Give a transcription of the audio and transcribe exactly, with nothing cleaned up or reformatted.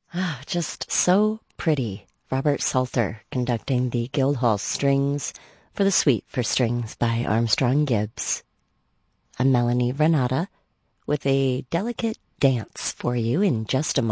Ah, just so pretty. Robert Salter conducting the Guildhall Strings for the Suite for Strings by Armstrong Gibbs. I'm Melanie Renata with a delicate dance for you in just a moment.